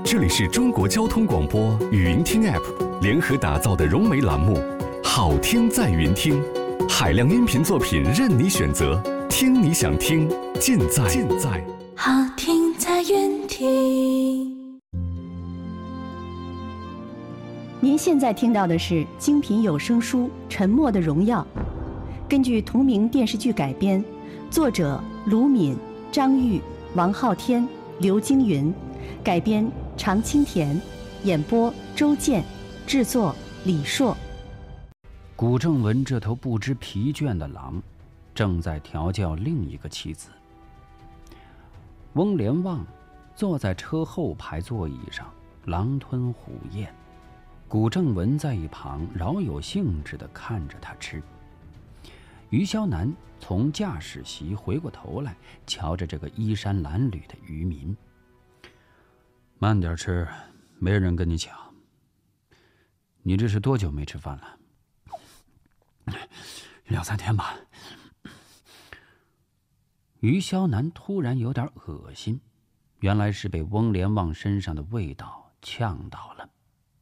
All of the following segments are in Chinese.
这里是中国交通广播语音听 App 联合打造的融媒栏目《好听在云听》，海量音频作品任你选择，听你想听，尽在好听在云听。 您现在听到的是精品有声书《沉默的荣耀》，根据同名电视剧改编，作者卢敏、张玉、王昊天、刘京云，改编常青田，演播周健，制作李硕。 古正文这头不知疲倦的狼，正在调教另一个妻子。翁连旺坐在车后排座椅上，狼吞虎咽。古正文在一旁饶有兴致地看着他吃。于霄南从驾驶席回过头来，瞧着这个衣衫褴褛的渔民。慢点吃，没人跟你抢。你这是多久没吃饭了？2、3天吧。于霄南突然有点恶心，原来是被翁连旺身上的味道呛到了。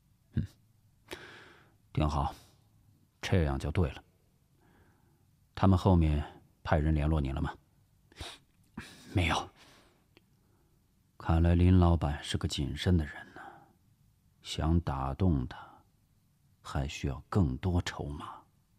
挺好，这样就对了。他们后面派人联络你了吗？没有。看来林老板是个谨慎的人呢，想打动他，还需要更多筹码。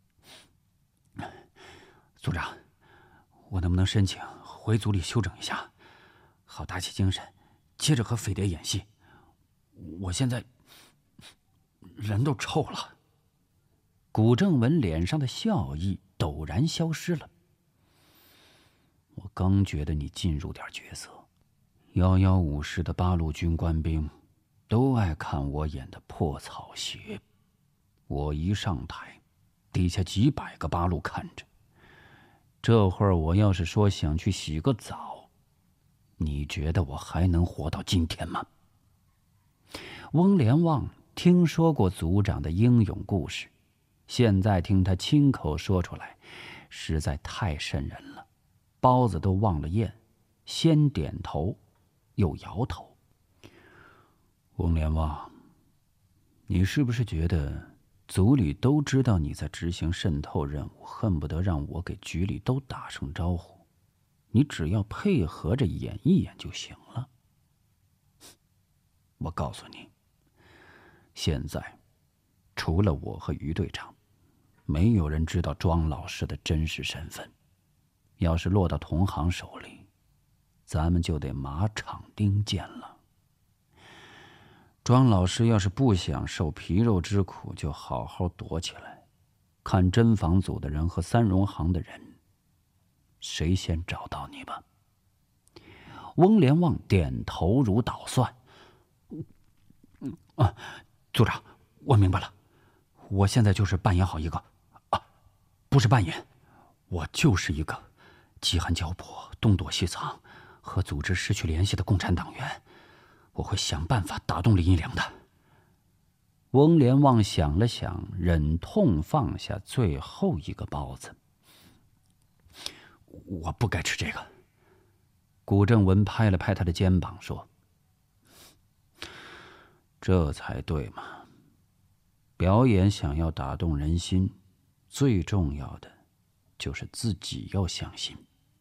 组长，我能不能申请回组里休整一下，好打起精神，接着和匪谍演戏？我现在人都臭了。古正文脸上的笑意陡然消失了。我刚觉得你进入点角色，115师的八路军官兵都爱看我演的破草鞋。我一上台，底下几百个八路看着。这会儿我要是说想去洗个澡，你觉得我还能活到今天吗？翁连旺听说过组长的英勇故事，现在听他亲口说出来，实在太瘆人了。包子都忘了咽，先点头又摇头。翁连旺，你是不是觉得组里都知道你在执行渗透任务，恨不得让我给局里都打声招呼，你只要配合着演一演就行了？我告诉你，现在除了我和于队长，没有人知道庄老师的真实身份。要是落到同行手里，咱们就得马场钉剑了。庄老师要是不想受皮肉之苦，就好好躲起来，看侦防组的人和三荣行的人谁先找到你吧。翁连旺点头如捣蒜。组长，我明白了，我现在就是扮演好一个不是扮演，我就是一个饥寒交迫、东躲西藏和组织失去联系的共产党员，我会想办法打动林一良的。翁连旺想了想，忍痛放下最后一个包子。我不该吃这个。古正文拍了拍他的肩膀说：这才对嘛，表演想要打动人心，最重要的就是自己要相信。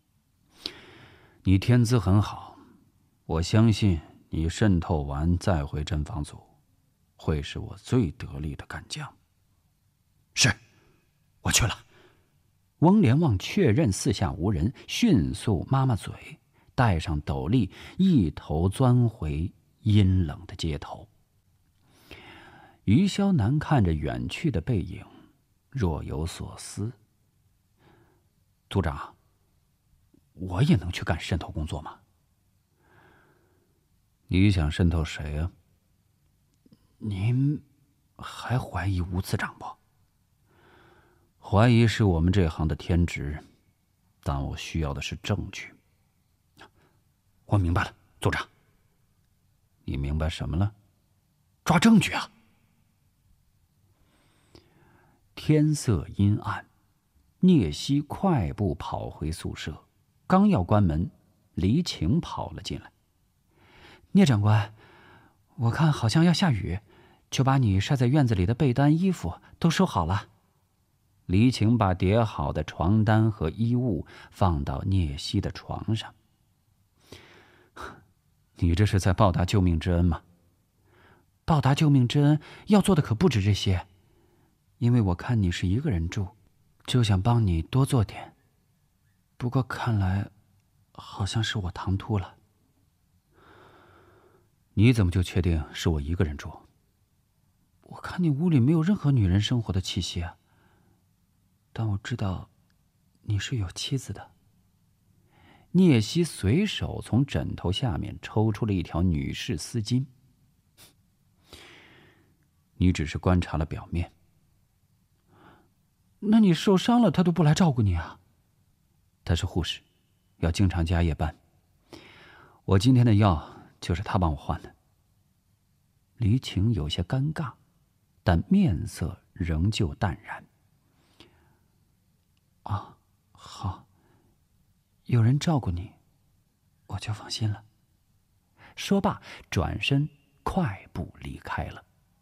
你天资很好，我相信你渗透完再回侦防组，会是我最得力的干将。是，我去了。翁连旺确认四下无人，迅速抹嘴，戴上斗笠，一头钻回阴冷的街头。于霄南看着远去的背影，若有所思。组长，我也能去干渗透工作吗？你想渗透谁啊？您还怀疑吴次长不？怀疑是我们这行的天职，但我需要的是证据。我明白了，组长。你明白什么了？抓证据啊！天色阴暗，聂西快步跑回宿舍，刚要关门，黎晴跑了进来。聂长官， 我看好像要下雨，就把你晒在院子里的被单、衣服都收好了。黎晴把叠好的床单和衣物放到聂西的床上。你这是在报答救命之恩吗？报答救命之恩要做的可不止这些，因为我看你是一个人住，就想帮你多做点。不过看来好像是我唐突了。你怎么就确定是我一个人住？我看你屋里没有任何女人生活的气息啊。但我知道你是有妻子的。聂西随手从枕头下面抽出了一条女士丝巾。你只是观察了表面。那你受伤了，他都不来照顾你啊？他是护士，要经常加夜班。我今天的药就是他帮我换的。黎晴有些尴尬，但面色仍旧淡然。啊，好，有人照顾你，我就放心了。说罢，转身快步离开了。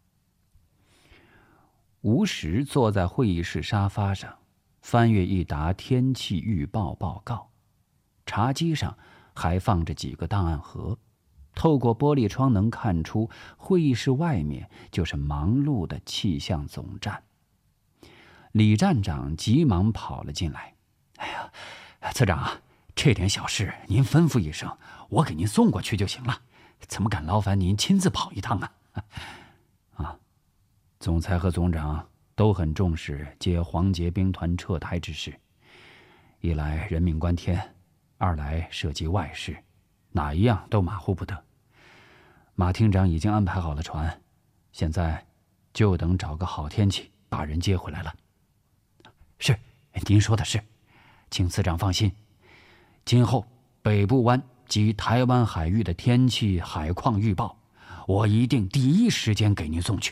吴石坐在会议室沙发上，翻阅一沓天气预报报告，茶几上还放着几个档案盒，透过玻璃窗能看出会议室外面就是忙碌的气象总站。李站长急忙跑了进来。哎呀，次长，这点小事您吩咐一声，我给您送过去就行了，怎么敢劳烦您亲自跑一趟啊？啊，总裁和总长都很重视接黄捷兵团撤台之事，一来人命关天，二来涉及外事，哪一样都马虎不得。马厅长已经安排好了船，现在就等找个好天气把人接回来了。是，您说的是，请次长放心，今后北部湾及台湾海域的天气海况预报，我一定第一时间给您送去。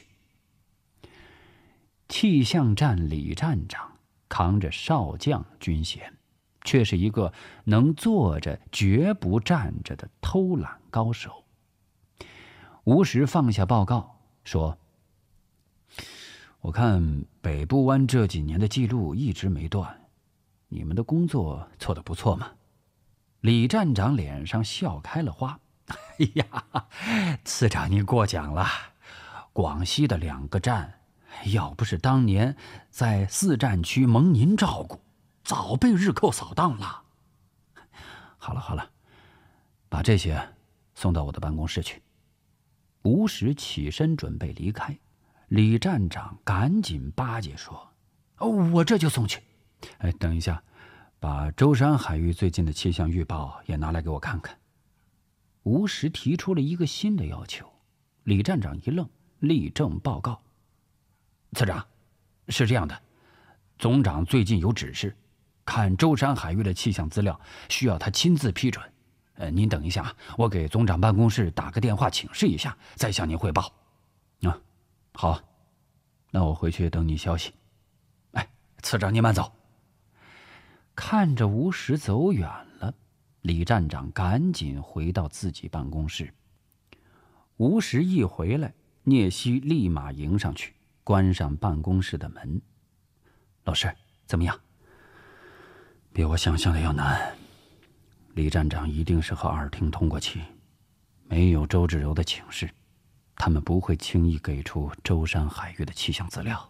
气象站李站长扛着少将军衔，却是一个能坐着绝不站着的偷懒高手。吴石放下报告说，我看北部湾这几年的记录一直没断，你们的工作做得不错嘛。李站长脸上笑开了花。哎呀，次长您过奖了，广西的2个站要不是当年在4战区蒙您照顾，早被日寇扫荡了。好了，把这些送到我的办公室去。吴石起身准备离开，李站长赶紧巴结说，我这就送去。等一下，把舟山海域最近的气象预报也拿来给我看看。吴石提出了一个新的要求。李站长一愣，立正报告，次长，是这样的，总长最近有指示，看舟山海域的气象资料需要他亲自批准。您等一下，我给总长办公室打个电话请示一下，再向您汇报。好，那我回去等你消息。次长您慢走。看着吴石走远了，李站长赶紧回到自己办公室。吴石一回来，聂西立马迎上去，关上办公室的门。老师，怎么样？比我想象的要难。李站长一定是和二厅通过气，没有周芷柔的请示，他们不会轻易给出舟山海域的气象资料。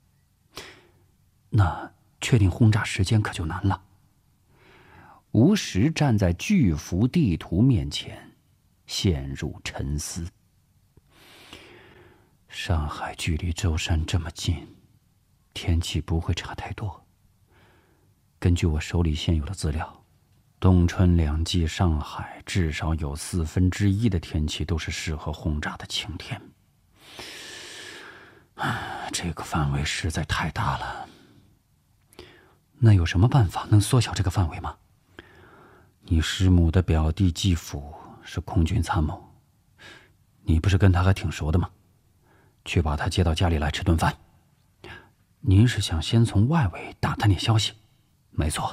那确定轰炸时间可就难了。吴石站在巨幅地图面前，陷入沉思。上海距离舟山这么近，天气不会差太多。根据我手里现有的资料，冬春2季上海至少有1/4的天气都是适合轰炸的晴天。这个范围实在太大了。那有什么办法能缩小这个范围吗？你师母的表弟季辅是空军参谋，你不是跟他还挺熟的吗？去把他接到家里来吃顿饭。您是想先从外围打探点消息？没错。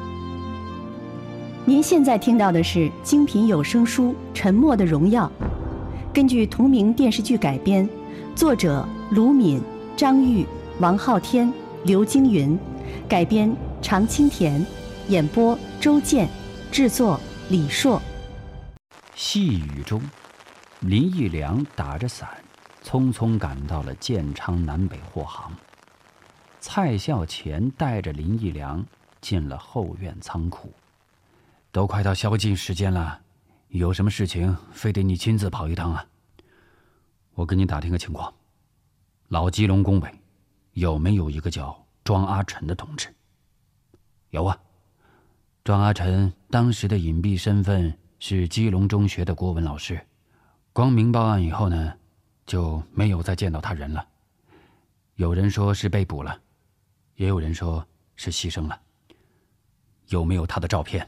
您现在听到的是精品有声书《沉默的荣耀》， 根据同名电视剧改编，作者卢敏、张玉、王昊天、刘京云，改编常青田，演播周健，制作李硕。 细雨中，林义良打着伞，匆匆赶到了建昌南北货行。蔡孝乾带着林义良进了后院仓库。都快到宵禁时间了，有什么事情非得你亲自跑一趟啊？我跟你打听个情况，老基隆工委有没有一个叫庄阿晨的同志？有啊，庄阿晨当时的隐蔽身份是基隆中学的国文老师，光明报案以后呢，就没有再见到他人了。有人说是被捕了，也有人说是牺牲了。有没有他的照片？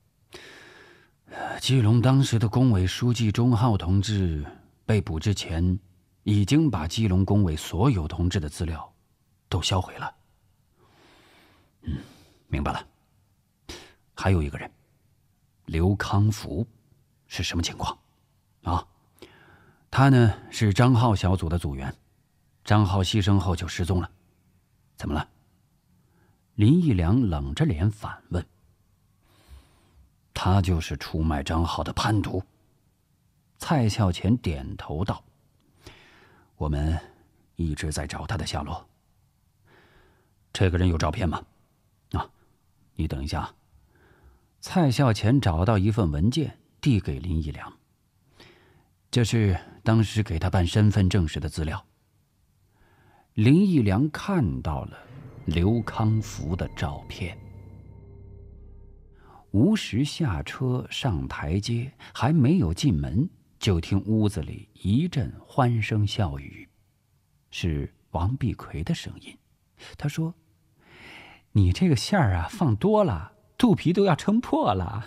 基隆当时的工委书记钟浩同志被捕之前，已经把基隆工委所有同志的资料都销毁了。明白了。还有一个人，刘康福，是什么情况？啊，他呢是张浩小组的组员，张浩牺牲后就失踪了。怎么了？林义良冷着脸反问。他就是出卖张浩的叛徒。蔡孝乾点头道：我们一直在找他的下落。这个人有照片吗？啊，你等一下。蔡孝乾找到一份文件递给林义良，这是当时给他办身份证时的资料。林义良看到了刘康福的照片。吴石下车上台阶，还没有进门，就听屋子里一阵欢声笑语，是王碧奎的声音。他说：你这个馅儿啊放多了，肚皮都要撑破了。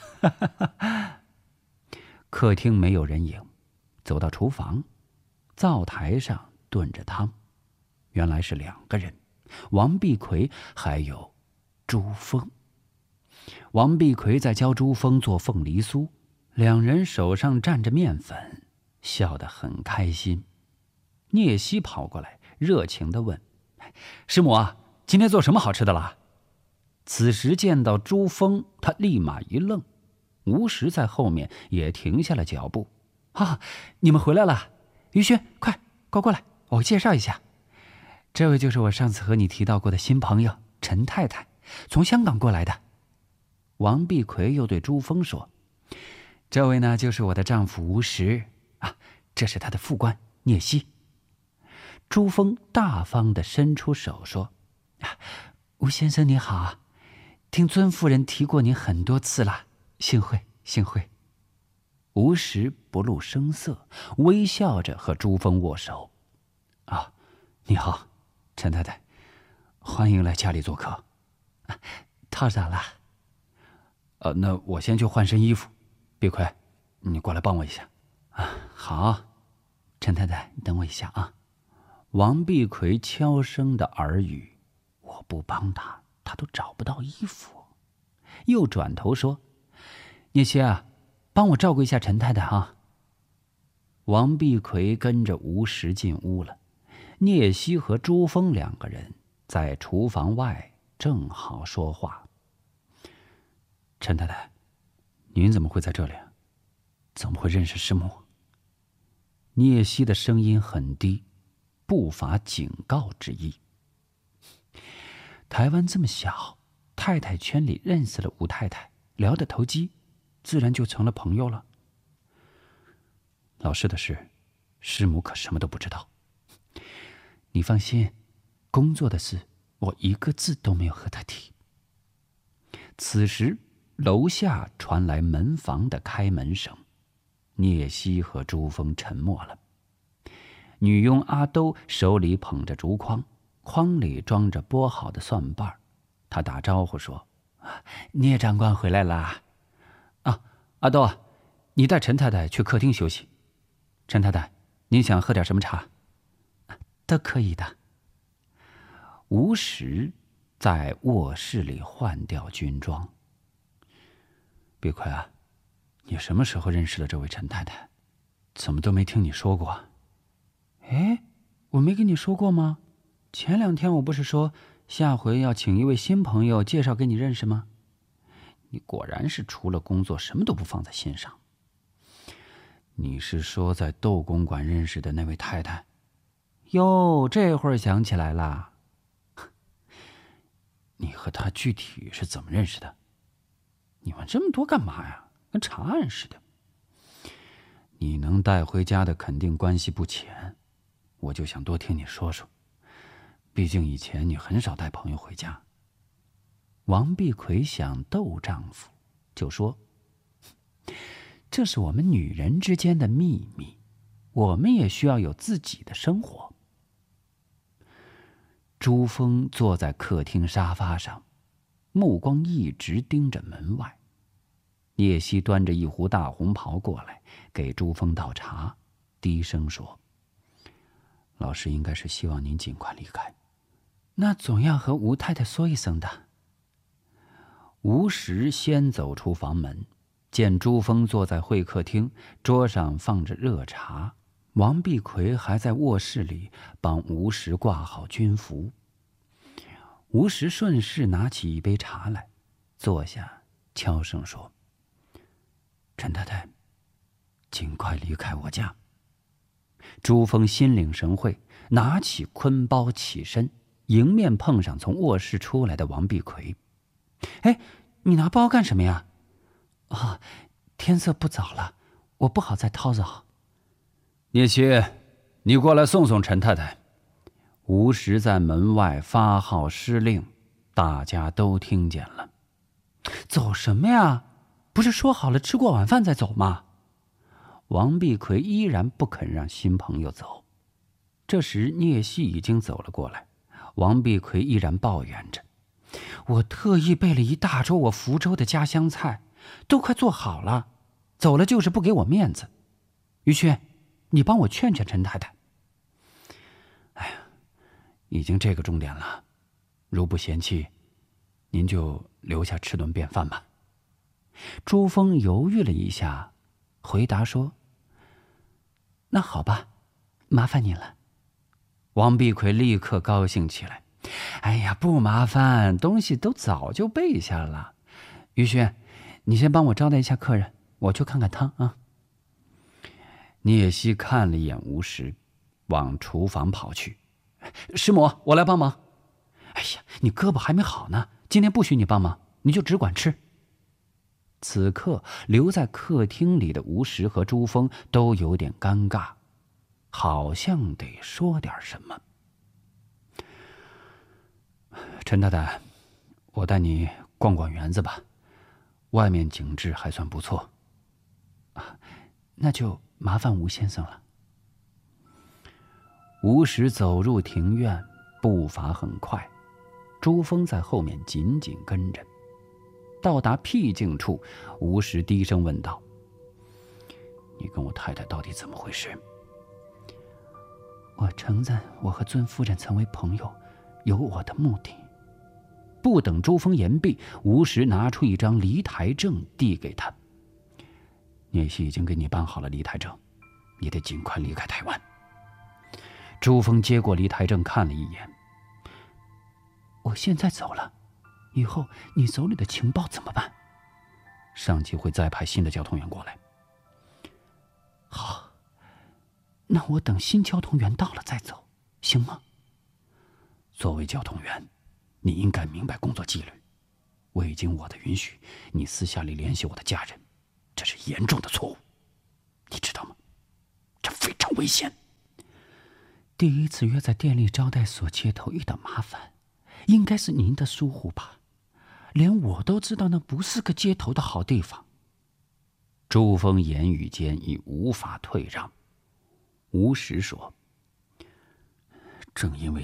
客厅没有人影，走到厨房，灶台上炖着汤，原来是2个人，王碧奎还有朱峰。王碧奎在教朱峰做凤梨酥，2人手上蘸着面粉，笑得很开心。聂西跑过来，热情地问：师母啊，今天做什么好吃的啦？此时见到朱峰，他立马一愣，吴石在后面也停下了脚步。你们回来了，于轩，快过来，我介绍一下，这位就是我上次和你提到过的新朋友陈太太，从香港过来的。王碧奎又对朱峰说：这位呢，就是我的丈夫吴石啊，这是他的副官聂西。朱峰大方地伸出手说：吴先生你好，听尊夫人提过您很多次了，幸会幸会。吴石不露声色，微笑着和朱峰握手。你好，陈太太，欢迎来家里做客。套上了。那我先去换身衣服。碧奎，你过来帮我一下。好，陈太太，你等我一下啊。王碧奎悄声的耳语：我不帮他，他都找不到衣服。又转头说：聂西啊，帮我照顾一下陈太太啊。王碧奎跟着吴石进屋了，聂西和朱峰2个人在厨房外正好说话。陈太太，您怎么会在这里？怎么会认识师母？聂西的声音很低，不乏警告之意。台湾这么小，太太圈里认识了吴太太，聊得投机，自然就成了朋友了。老师的事，师母可什么都不知道。你放心，工作的事我一个字都没有和他提。此时楼下传来门房的开门声，聂西和朱峰沉默了。女佣阿兜手里捧着竹筐，筐里装着剥好的蒜瓣。她打招呼说：聂长官回来啦。阿兜啊，你带陈太太去客厅休息。陈太太，您想喝点什么茶？都可以的。吴石在卧室里换掉军装。碧奎啊，你什么时候认识了这位陈太太？ 怎么都没听你说过？哎，我没跟你说过吗？前2天我不是说下回要请一位新朋友介绍给你认识吗？你果然是除了工作什么都不放在心上。你是说在窦公馆认识的那位太太？哟，这会儿想起来了。你和她具体是怎么认识的？你问这么多干嘛呀？跟查案似的。你能带回家的肯定关系不浅，我就想多听你说说。毕竟以前你很少带朋友回家。王碧奎想逗丈夫，就说：“这是我们女人之间的秘密，我们也需要有自己的生活。”朱峰坐在客厅沙发上，目光一直盯着门外。叶希端着一壶大红袍过来，给朱峰倒茶，低声说：“老师应该是希望您尽快离开，那总要和吴太太说一声的。”吴石先走出房门，见朱峰坐在会客厅，桌上放着热茶，王碧奎还在卧室里帮吴石挂好军服。吴石顺势拿起一杯茶来，坐下，悄声说：“陈太太，尽快离开我家。”朱峰心领神会，拿起坤包起身，迎面碰上从卧室出来的王碧奎。“哎，你拿包干什么呀？”“啊，天色不早了，我不好再叨扰。”“聂七，你过来送送陈太太。”吴石在门外发号施令，大家都听见了。“走什么呀？不是说好了吃过晚饭再走吗？”王碧奎依然不肯让新朋友走。这时聂希已经走了过来，王碧奎依然抱怨着：“我特意备了一大桌我福州的家乡菜，都快做好了，走了就是不给我面子。于轩，你帮我劝劝陈太太。”“哎呀，已经这个重点了，如不嫌弃，您就留下吃顿便饭吧。”朱峰犹豫了一下，回答说：“那好吧，麻烦你了。”王碧奎立刻高兴起来：“哎呀，不麻烦，东西都早就备下了。于轩，你先帮我招待一下客人，我去看看汤啊。”聂希看了一眼吴石，往厨房跑去：“师母，我来帮忙。”“哎呀，你胳膊还没好呢，今天不许你帮忙，你就只管吃。”此刻留在客厅里的吴石和朱峰都有点尴尬，好像得说点什么。“陈太太，我带你逛逛园子吧，外面景致还算不错。”“啊，那就麻烦吴先生了。”吴石走入庭院，步伐很快，朱峰在后面紧紧跟着。到达僻静处，吴石低声问道：“你跟我太太到底怎么回事？”“我承认我和尊夫人成为朋友，有我的目的。”不等朱峰言毕，吴石拿出一张离台证递给他：“聂希已经给你办好了离台证，你得尽快离开台湾。”朱峰接过离台证看了一眼：“我现在走了，以后你手里的情报怎么办？”“上级会再派新的交通员过来。”“好，那我等新交通员到了再走，行吗？”“作为交通员，你应该明白工作纪律。未经我的允许，你私下里联系我的家人，这是严重的错误，你知道吗？这非常危险。”“第一次约在电力招待所接头遇到麻烦，应该是您的疏忽吧？连我都知道那不是个接头的好地方。”朱峰言语间已无法退让。吴石说：“正因为